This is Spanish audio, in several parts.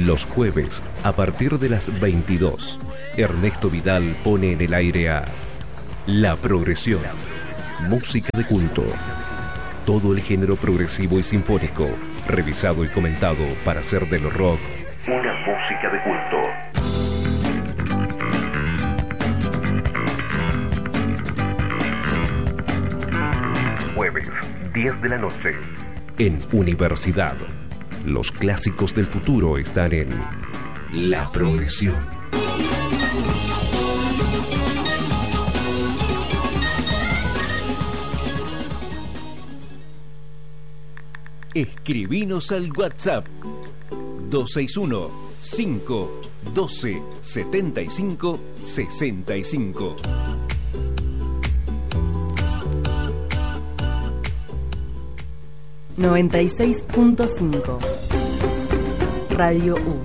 Los jueves, a partir de las 22, Ernesto Vidal pone en el aire a La Progresión, música de culto. Todo el género progresivo y sinfónico, revisado y comentado para hacer del rock una música de culto. Jueves, 10 de la noche. En Universidad. Los clásicos del futuro están en La Progresión. Escribinos al WhatsApp 261-512-75-65. ...96.5 Radio U.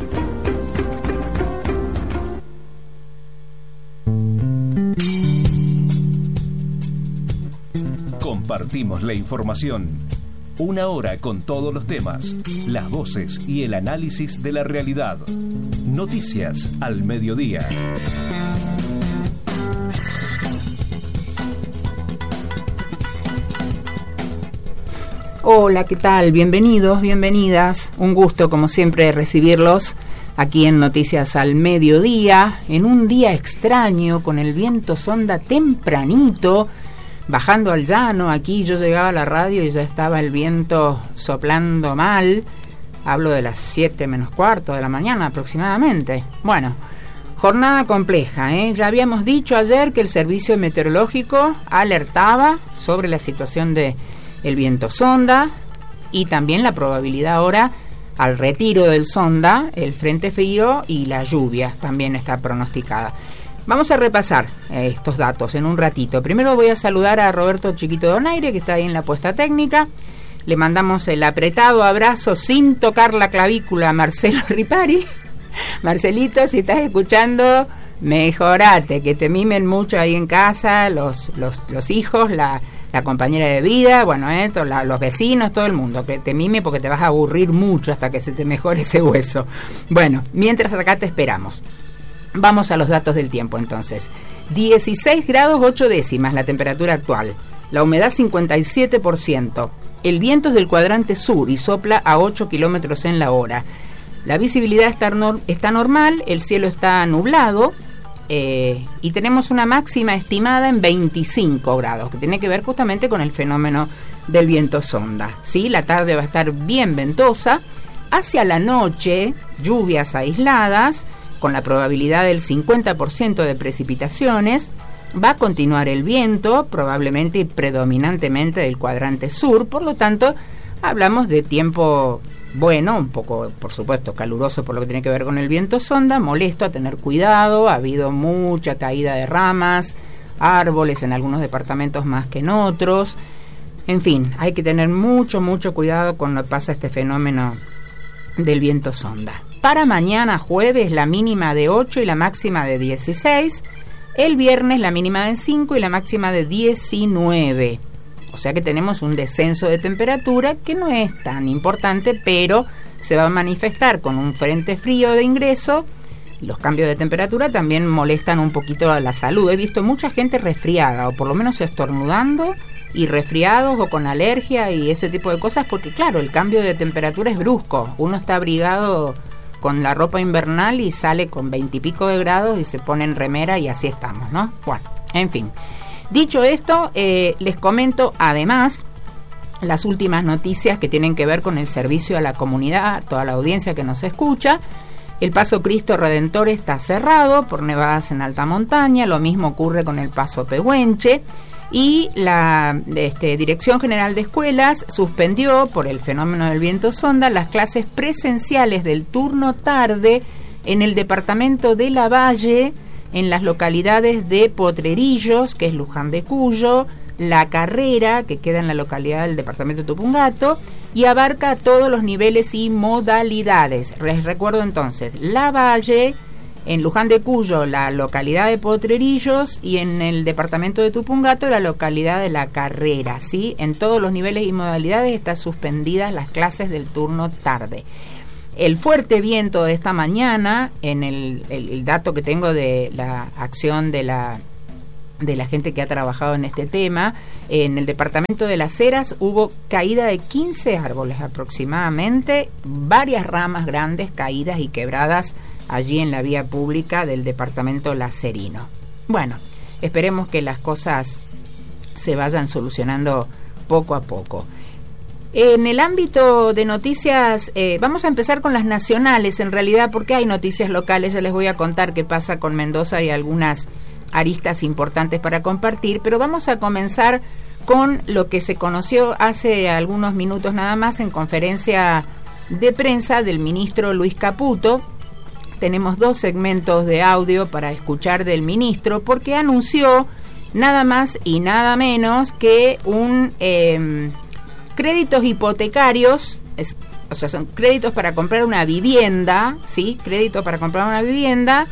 Compartimos la información. Una hora con todos los temas, las voces y el análisis de la realidad. Noticias al mediodía. Hola, ¿qué tal? Bienvenidos, bienvenidas. Un gusto, como siempre, recibirlos aquí en Noticias al Mediodía, en un día extraño, con el viento sonda tempranito, bajando al llano. Aquí yo llegaba a la radio y ya estaba el viento soplando mal. Hablo de las 7 menos cuarto de la mañana aproximadamente. Bueno, jornada compleja, ¿eh? Ya habíamos dicho ayer que el servicio meteorológico alertaba sobre la situación de el viento sonda y también la probabilidad ahora al retiro del sonda, el frente frío y la lluvia también está pronosticada. Vamos a repasar estos datos en un ratito. Primero voy a saludar a Roberto Chiquito Donaire, que está ahí en la puesta técnica. Le mandamos el apretado abrazo sin tocar la clavícula a Marcelo Ripari. Marcelito, si estás escuchando, mejorate, que te mimen mucho ahí en casa, los hijos, la compañera de vida, bueno, los vecinos, todo el mundo, que te mime porque te vas a aburrir mucho hasta que se te mejore ese hueso. Bueno, mientras acá te esperamos. Vamos a los datos del tiempo entonces. 16 grados 8 décimas la temperatura actual, la humedad 57%, el viento es del cuadrante sur y sopla a 8 kilómetros en la hora. La visibilidad está normal, el cielo está nublado, y tenemos una máxima estimada en 25 grados, que tiene que ver justamente con el fenómeno del viento sonda, ¿sí? La tarde va a estar bien ventosa, hacia la noche lluvias aisladas, con la probabilidad del 50% de precipitaciones, va a continuar el viento, probablemente y predominantemente del cuadrante sur, por lo tanto hablamos de tiempo bueno, un poco, por supuesto, caluroso por lo que tiene que ver con el viento sonda, molesto, a tener cuidado, ha habido mucha caída de ramas, árboles en algunos departamentos más que en otros, en fin, hay que tener mucho cuidado cuando pasa este fenómeno del viento sonda. Para mañana jueves la mínima de 8 y la máxima de 16, el viernes la mínima de 5 y la máxima de 19. O sea que tenemos un descenso de temperatura que no es tan importante, pero se va a manifestar con un frente frío de ingreso. Los cambios de temperatura también molestan un poquito a la salud. He visto mucha gente resfriada, o por lo menos estornudando y resfriados o con alergia y ese tipo de cosas, porque claro, el cambio de temperatura es brusco. Uno está abrigado con la ropa invernal y sale con 20 y pico de grados y se pone en remera y así estamos, ¿no? Bueno, en fin. Dicho esto, les comento además las últimas noticias que tienen que ver con el servicio a la comunidad, toda la audiencia que nos escucha. El Paso Cristo Redentor está cerrado por nevadas en alta montaña, lo mismo ocurre con el Paso Pehuenche, y la Dirección General de Escuelas suspendió por el fenómeno del viento sonda las clases presenciales del turno tarde en el departamento de Lavalle, en las localidades de Potrerillos, que es Luján de Cuyo, La Carrera, que queda en la localidad del departamento de Tupungato, y abarca todos los niveles y modalidades. Les recuerdo entonces, Lavalle, en Luján de Cuyo, la localidad de Potrerillos, y en el departamento de Tupungato, la localidad de La Carrera, ¿sí? En todos los niveles y modalidades están suspendidas las clases del turno tarde. El fuerte viento de esta mañana, en el dato que tengo de la acción de la gente que ha trabajado en este tema, en el departamento de Las Heras hubo caída de 15 árboles aproximadamente, varias ramas grandes caídas y quebradas allí en la vía pública del departamento lacerino. Bueno, esperemos que las cosas se vayan solucionando poco a poco. En el ámbito de noticias, vamos a empezar con las nacionales en realidad, porque hay noticias locales. Ya les voy a contar qué pasa con Mendoza y algunas aristas importantes para compartir, pero vamos a comenzar con lo que se conoció hace algunos minutos nada más en conferencia de prensa del ministro Luis Caputo. Tenemos 2 segmentos de audio para escuchar del ministro, porque anunció nada más y nada menos que créditos hipotecarios, o sea, son créditos para comprar una vivienda, ¿sí? Créditos para comprar una vivienda,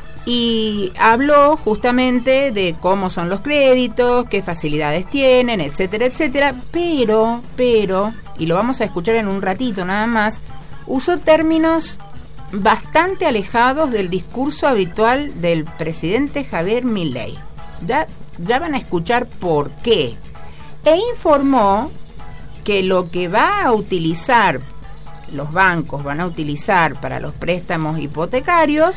y habló justamente de cómo son los créditos, qué facilidades tienen, etcétera, etcétera, pero, y lo vamos a escuchar en un ratito nada más, usó términos bastante alejados del discurso habitual del presidente Javier Milei. Ya van a escuchar por qué. E informó que lo que va a utilizar los bancos, van a utilizar para los préstamos hipotecarios,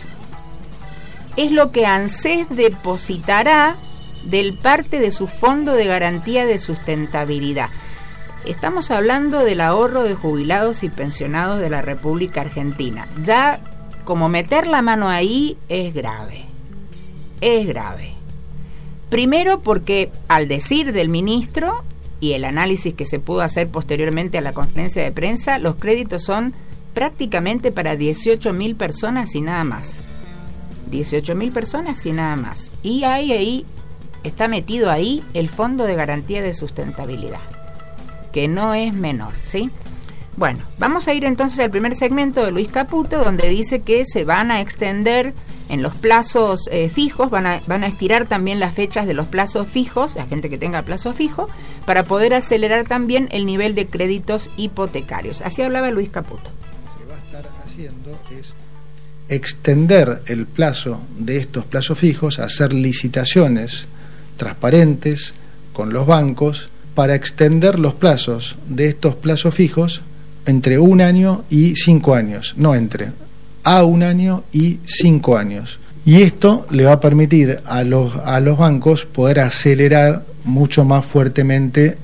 es lo que ANSES depositará del parte de su Fondo de Garantía de Sustentabilidad. Estamos hablando del ahorro de jubilados y pensionados de la República Argentina. Ya como meter la mano ahí es grave. Es grave. Primero porque, al decir del ministro y el análisis que se pudo hacer posteriormente a la conferencia de prensa, los créditos son prácticamente para 18.000 personas y nada más. 18.000 personas y nada más. Y ahí está metido ahí el Fondo de Garantía de Sustentabilidad, que no es menor, ¿sí? Bueno, vamos a ir entonces al primer segmento de Luis Caputo, donde dice que se van a extender en los plazos fijos, van a estirar también las fechas de los plazos fijos, la gente que tenga plazo fijo, para poder acelerar también el nivel de créditos hipotecarios. Así hablaba Luis Caputo. Lo que se va a estar haciendo es extender el plazo de estos plazos fijos, hacer licitaciones transparentes con los bancos para extender los plazos de estos plazos fijos entre 1 año y 5 años, no entre a 1 año y 5 años. Y esto le va a permitir a los bancos poder acelerar mucho más fuertemente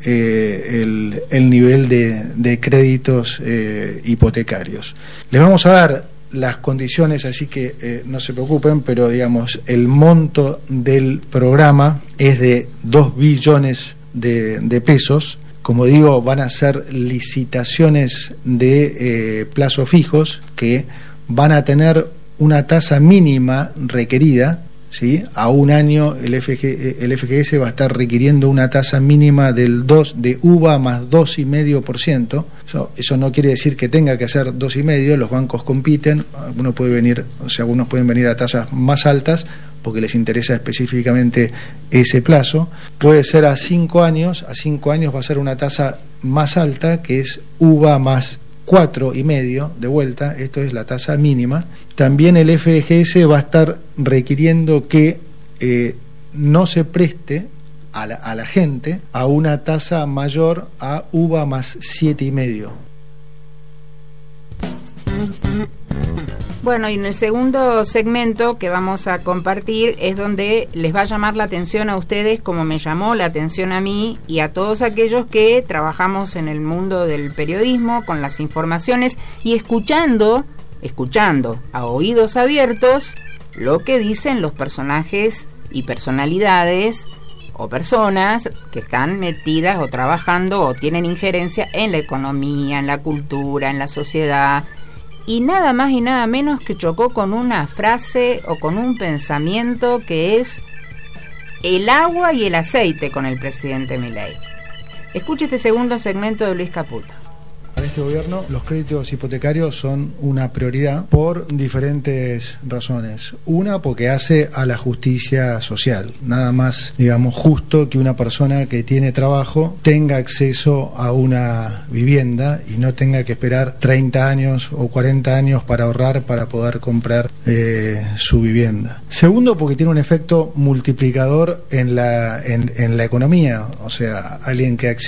el nivel de créditos hipotecarios. Les vamos a dar las condiciones, así que no se preocupen, pero digamos, el monto del programa es de 2 billones de pesos. Como digo, van a ser licitaciones de plazos fijos que van a tener una tasa mínima requerida, ¿sí? A 1 año el FGS va a estar requiriendo una tasa mínima de UVA más 2,5%. Eso no quiere decir que tenga que ser 2,5%, los bancos compiten, algunos pueden venir a tasas más altas porque les interesa específicamente ese plazo. Puede ser a 5 años, va a ser una tasa más alta, que es UVA más 4,5% de vuelta, esto es la tasa mínima. También el FGS va a estar requiriendo que no se preste a la gente a una tasa mayor a UVA más 7,5%. Bueno, y en el segundo segmento que vamos a compartir es donde les va a llamar la atención a ustedes, como me llamó la atención a mí y a todos aquellos que trabajamos en el mundo del periodismo, con las informaciones y escuchando a oídos abiertos lo que dicen los personajes y personalidades o personas que están metidas o trabajando o tienen injerencia en la economía, en la cultura, en la sociedad. Y nada más y nada menos que chocó con una frase o con un pensamiento que es el agua y el aceite con el presidente Milei. Escuche este segundo segmento de Luis Caputo. Para este gobierno los créditos hipotecarios son una prioridad por diferentes razones. Una, porque hace a la justicia social. Nada más, digamos, justo que una persona que tiene trabajo tenga acceso a una vivienda y no tenga que esperar 30 años o 40 años para ahorrar para poder comprar su vivienda. Segundo, porque tiene un efecto multiplicador en la economía. O sea, alguien que